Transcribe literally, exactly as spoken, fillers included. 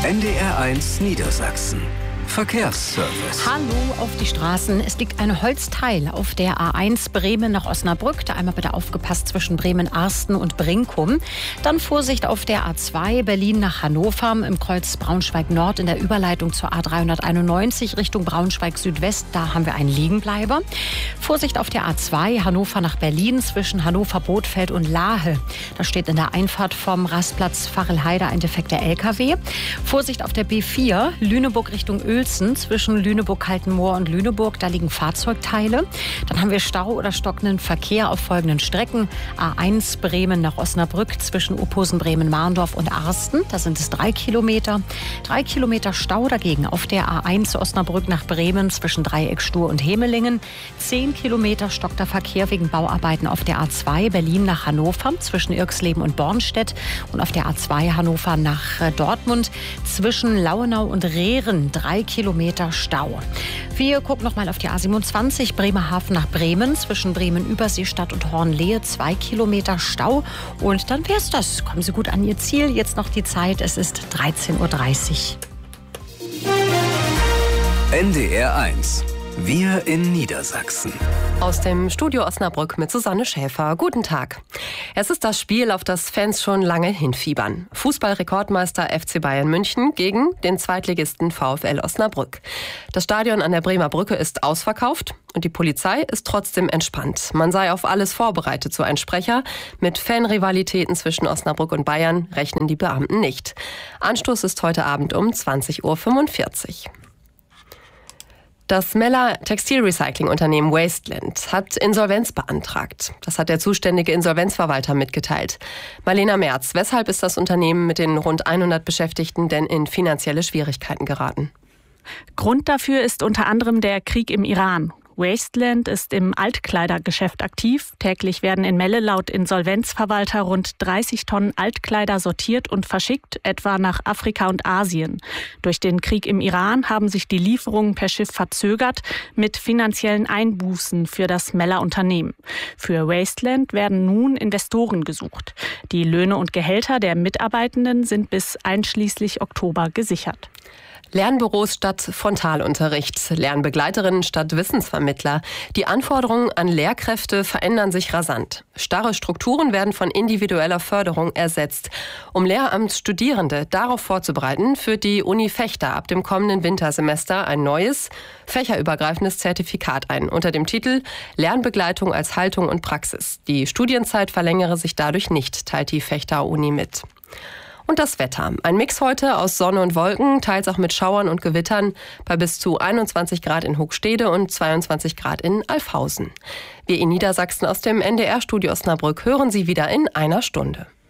N D R eins Niedersachsen. Verkehrsservice. Hallo auf die Straßen. Es liegt ein Holzteil auf der A eins Bremen nach Osnabrück. Da einmal bitte aufgepasst zwischen Bremen-Arsten und Brinkum. Dann Vorsicht auf der A zwei Berlin nach Hannover im Kreuz Braunschweig-Nord in der Überleitung zur A dreihunderteinundneunzig Richtung Braunschweig-Südwest. Da haben wir einen Liegenbleiber. Vorsicht auf der A zwei Hannover nach Berlin zwischen Hannover-Bothfeld und Lahe. Da steht in der Einfahrt vom Rastplatz Fachelheide ein defekter L K W. Vorsicht auf der B vier Lüneburg Richtung Uelzen zwischen Lüneburg-Kaltenmoor und Lüneburg. Da liegen Fahrzeugteile. Dann haben wir Stau oder stockenden Verkehr auf folgenden Strecken. A eins Bremen nach Osnabrück zwischen Uphusen, Bremen-Marndorf und Arsten. Da sind es drei Kilometer. Drei Kilometer Stau dagegen auf der A eins Osnabrück nach Bremen zwischen Dreieckstur und Hemelingen. Zehn Kilometer stockter Verkehr wegen Bauarbeiten auf der A zwei Berlin nach Hannover zwischen Irxleben und Bornstedt. Und auf der A zwei Hannover nach Dortmund zwischen Lauenau und Rehren. Drei Kilometer Stau. Wir gucken noch mal auf die A siebenundzwanzig Bremerhaven nach Bremen zwischen Bremen-Überseestadt und Hornlehe. Zwei Kilometer Stau. Und dann wär's das. Kommen Sie gut an Ihr Ziel. Jetzt noch die Zeit. Es ist dreizehn Uhr dreißig. N D R eins. Wir in Niedersachsen. Aus dem Studio Osnabrück mit Susanne Schäfer. Guten Tag. Es ist das Spiel, auf das Fans schon lange hinfiebern. Fußballrekordmeister F C Bayern München gegen den Zweitligisten VfL Osnabrück. Das Stadion an der Bremer Brücke ist ausverkauft und die Polizei ist trotzdem entspannt. Man sei auf alles vorbereitet, so ein Sprecher. Mit Fanrivalitäten zwischen Osnabrück und Bayern rechnen die Beamten nicht. Anstoß ist heute Abend um zwanzig Uhr fünfundvierzig. Das Meller Textilrecycling-Unternehmen Wasteland hat Insolvenz beantragt. Das hat der zuständige Insolvenzverwalter mitgeteilt. Marlena Merz, weshalb ist das Unternehmen mit den rund hundert Beschäftigten denn in finanzielle Schwierigkeiten geraten? Grund dafür ist unter anderem der Krieg im Iran. Wasteland ist im Altkleidergeschäft aktiv. Täglich werden in Melle laut Insolvenzverwalter rund dreißig Tonnen Altkleider sortiert und verschickt, etwa nach Afrika und Asien. Durch den Krieg im Iran haben sich die Lieferungen per Schiff verzögert, mit finanziellen Einbußen für das Meller Unternehmen. Für Wasteland werden nun Investoren gesucht. Die Löhne und Gehälter der Mitarbeitenden sind bis einschließlich Oktober gesichert. Lernbüros statt Frontalunterricht, Lernbegleiterinnen statt Wissensvermittler. Die Anforderungen an Lehrkräfte verändern sich rasant. Starre Strukturen werden von individueller Förderung ersetzt. Um Lehramtsstudierende darauf vorzubereiten, führt die Uni Vechta ab dem kommenden Wintersemester ein neues, fächerübergreifendes Zertifikat ein, unter dem Titel Lernbegleitung als Haltung und Praxis. Die Studienzeit verlängere sich dadurch nicht, teilt die Vechta-Uni mit. Und das Wetter. Ein Mix heute aus Sonne und Wolken, teils auch mit Schauern und Gewittern bei bis zu einundzwanzig Grad in Hochstede und zweiundzwanzig Grad in Alfhausen. Wir in Niedersachsen aus dem N D R-Studio Osnabrück hören Sie wieder in einer Stunde.